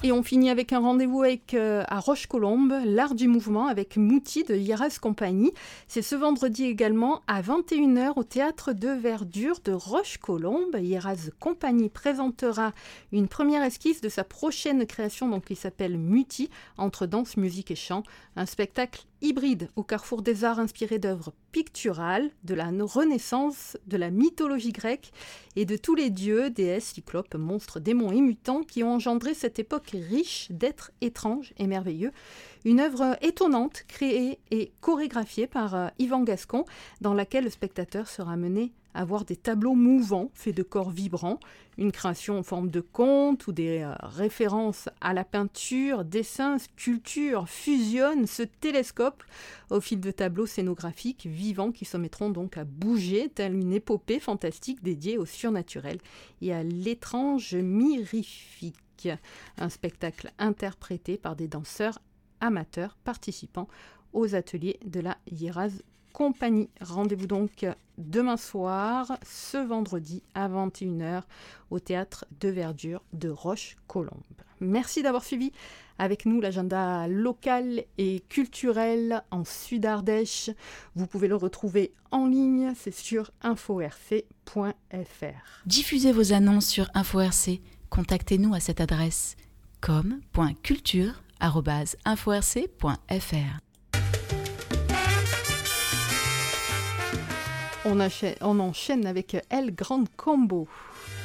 Et on finit avec un rendez-vous à Rochecolombe, l'art du mouvement avec Mouti de Yeraz Compagnie. C'est ce vendredi également à 21h au Théâtre de Verdure de Rochecolombe. Yeraz Compagnie présentera une première esquisse de sa prochaine création donc, qui s'appelle Muti, entre danse, musique et chant. Un spectacle hybride au carrefour des arts inspiré d'œuvres picturales, de la Renaissance, de la mythologie grecque et de tous les dieux, déesses, cyclopes, monstres, démons et mutants qui ont engendré cette époque riche d'êtres étranges et merveilleux. Une œuvre étonnante, créée et chorégraphiée par Yvan Gascon, dans laquelle le spectateur sera mené à voir des tableaux mouvants faits de corps vibrants, une création en forme de conte ou des références à la peinture, dessins, sculptures fusionnent, se télescopent au fil de tableaux scénographiques vivants qui se mettront donc à bouger, telle une épopée fantastique dédiée au surnaturel et à l'étrange mirifique. Un spectacle interprété par des danseurs amateurs participant aux ateliers de la Yeraz Compagnie. Rendez-vous donc demain soir, ce vendredi à 21h au Théâtre de Verdure de Rochecolombe. Merci d'avoir suivi avec nous l'agenda local et culturel en Sud-Ardèche. Vous pouvez le retrouver en ligne, c'est sur info-rc.fr. Diffusez vos annonces sur InfoRC. Contactez-nous à cette adresse com.culture@inforc.fr. On enchaîne avec El Grand Combo.